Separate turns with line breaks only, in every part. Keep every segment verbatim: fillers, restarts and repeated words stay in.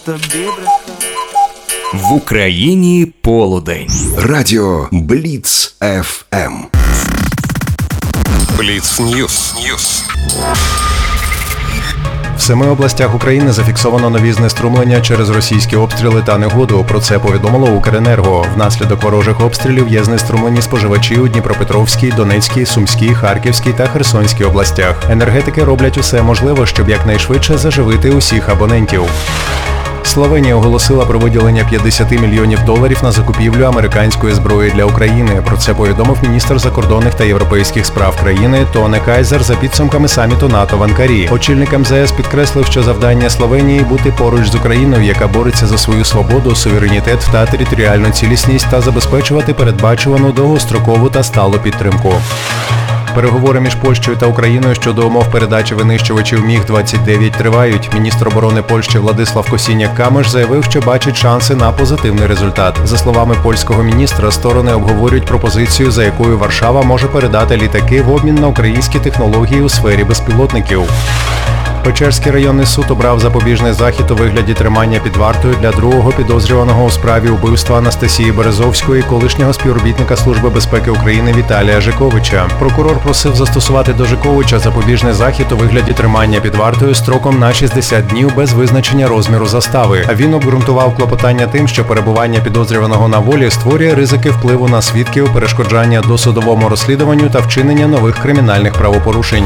Тобі брехав.
В Україні полудень.
Радіо Бліц еф ем.
Бліц Ньюс. Ньюс.
В семи областях України зафіксовано нові знеструмлення через російські обстріли та негоду. Про це повідомило Укренерго. Внаслідок ворожих обстрілів є знеструмлені споживачі у Дніпропетровській, Донецькій, Сумській, Харківській та Херсонській областях. Енергетики роблять усе можливе, щоб якнайшвидше заживити усіх абонентів. Словенія оголосила про виділення п'ятдесят мільйонів доларів на закупівлю американської зброї для України. Про це повідомив міністр закордонних та європейських справ країни Тоне Кайзер за підсумками саміту НАТО в Анкарі. Очільник ем зе ес підкреслив, що завдання Словенії – бути поруч з Україною, яка бореться за свою свободу, суверенітет та територіальну цілісність, та забезпечувати передбачувану довгострокову та сталу підтримку. Переговори між Польщею та Україною щодо умов передачі винищувачів міг двадцять дев'ять тривають. Міністр оборони Польщі Владислав Косіняк-Камиш заявив, що бачить шанси на позитивний результат. За словами польського міністра, сторони обговорюють пропозицію, за якою Варшава може передати літаки в обмін на українські технології у сфері безпілотників. Печерський районний суд обрав запобіжний захід у вигляді тримання під вартою для другого підозрюваного у справі вбивства Анастасії Березовської, колишнього співробітника Служби безпеки України Віталія Жиковича. Прокурор просив застосувати до Жиковича запобіжний захід у вигляді тримання під вартою строком на шістдесят днів без визначення розміру застави. А він обґрунтував клопотання тим, що перебування підозрюваного на волі створює ризики впливу на свідків, перешкоджання досудовому розслідуванню та вчинення нових кримінальних правопорушень.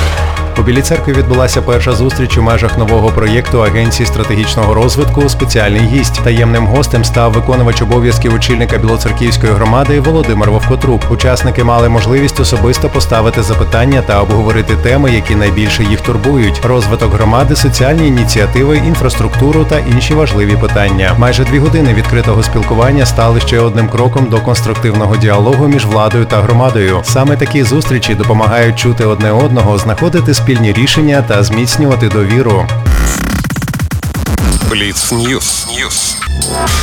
У Білій Церкві відбулася перша зустріч у межах нового проєкту Агенції стратегічного розвитку «Спеціальний гість». Таємним гостем став виконувач обов'язків очільника Білоцерківської громади Володимир Вовкотруб. Учасники мали можливість особисто поставити запитання та обговорити теми, які найбільше їх турбують – розвиток громади, соціальні ініціативи, інфраструктуру та інші важливі питання. Майже дві години відкритого спілкування стали ще одним кроком до конструктивного діалогу між владою та громадою. Саме такі зустрічі допомагають чути одне одного, знаходити спільні рішення та зміцнювати довіру.
Бліц Ньюс. Ньюс.